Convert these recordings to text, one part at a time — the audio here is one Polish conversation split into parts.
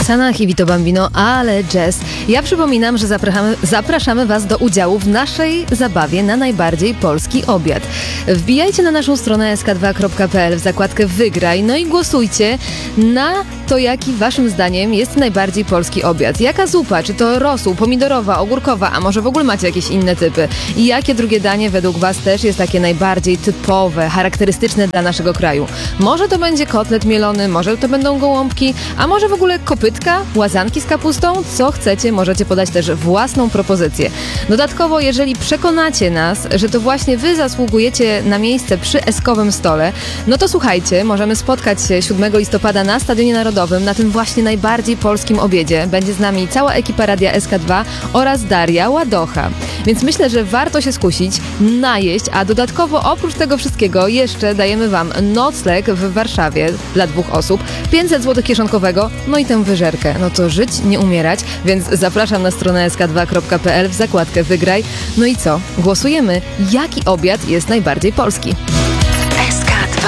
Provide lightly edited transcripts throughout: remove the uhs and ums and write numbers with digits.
Sanach i Vito Bambino, ale jazz. Ja przypominam, że zapraszamy Was do udziału w naszej zabawie na najbardziej polski obiad. Wbijajcie na naszą stronę sk2.pl w zakładkę Wygraj, no i głosujcie na to, jaki Waszym zdaniem jest najbardziej polski obiad. Jaka zupa? Czy to rosół, pomidorowa, ogórkowa, a może w ogóle macie jakieś inne typy? I jakie drugie danie według Was też jest takie najbardziej typowe, charakterystyczne dla naszego kraju? Może to będzie kotlet mielony, może to będą gołąbki, a może w ogóle kopytka, łazanki z kapustą? Co chcecie, możecie podać też własną propozycję. Dodatkowo, jeżeli przekonacie nas, że to właśnie Wy zasługujecie na miejsce przy Eskowym stole, no to słuchajcie, możemy spotkać się 7 listopada na Stadionie Narodowym na tym właśnie najbardziej polskim obiedzie. Będzie z nami cała ekipa Radia SK2 oraz Daria Ładocha. Więc myślę, że warto się skusić, najeść, a dodatkowo oprócz tego wszystkiego jeszcze dajemy Wam nocleg w Warszawie dla 2 osób, 500 zł kieszonkowego, no i tę wyżerkę. No to żyć, nie umierać, więc zapraszam na stronę sk2.pl w zakładkę Wygraj. No i co? Głosujemy, jaki obiad jest najbardziej polski. SK2.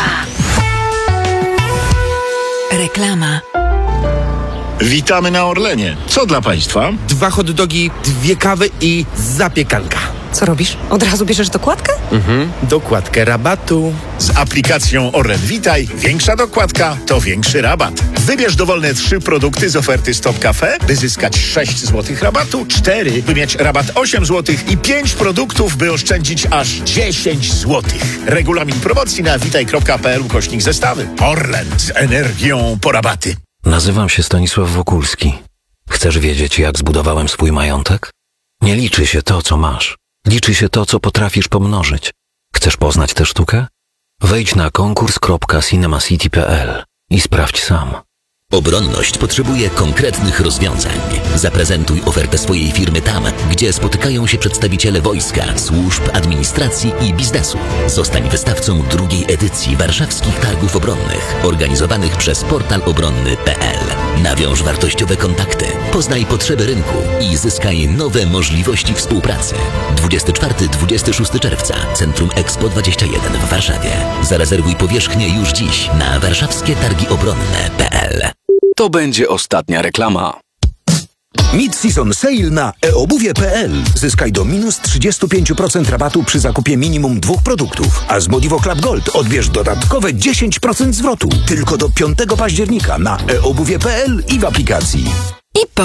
Reklama. Witamy na Orlenie. Co dla Państwa? 2 hot dogi, 2 kawy i zapiekanka. Co robisz? Od razu bierzesz dokładkę? Dokładkę rabatu. Z aplikacją Orlen Witaj większa dokładka to większy rabat. Wybierz dowolne 3 produkty z oferty Stop Cafe, by zyskać 6 zł rabatu, 4, by mieć rabat 8 zł i 5 produktów, by oszczędzić aż 10 zł. Regulamin promocji na witaj.pl/zestawy. Orlen z energią po rabaty. Nazywam się Stanisław Wokulski. Chcesz wiedzieć, jak zbudowałem swój majątek? Nie liczy się to, co masz. Liczy się to, co potrafisz pomnożyć. Chcesz poznać tę sztukę? Wejdź na konkurs.cinemacity.pl i sprawdź sam. Obronność potrzebuje konkretnych rozwiązań. Zaprezentuj ofertę swojej firmy tam, gdzie spotykają się przedstawiciele wojska, służb, administracji i biznesu. Zostań wystawcą 2. edycji Warszawskich Targów Obronnych, organizowanych przez portal obronny.pl. Nawiąż wartościowe kontakty, poznaj potrzeby rynku i zyskaj nowe możliwości współpracy. 24-26 czerwca, Centrum Expo 21 w Warszawie. Zarezerwuj powierzchnię już dziś na warszawskie-targi-obronne.pl. To będzie ostatnia reklama. Mid-season sale na eobuwie.pl. Zyskaj do minus 35% rabatu przy zakupie minimum 2 produktów. A z Modivo Club Gold odbierz dodatkowe 10% zwrotu. Tylko do 5 października na eobuwie.pl i w aplikacji. I